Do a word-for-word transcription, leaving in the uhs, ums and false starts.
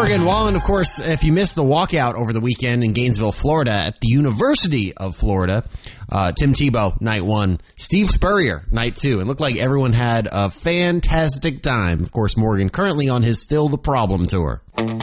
Morgan Wallen, of course, if you missed the walkout over the weekend in Gainesville, Florida, at the University of Florida, uh, Tim Tebow, night one, Steve Spurrier, night two. It looked like everyone had a fantastic time. Of course, Morgan currently on his Still the Problem tour.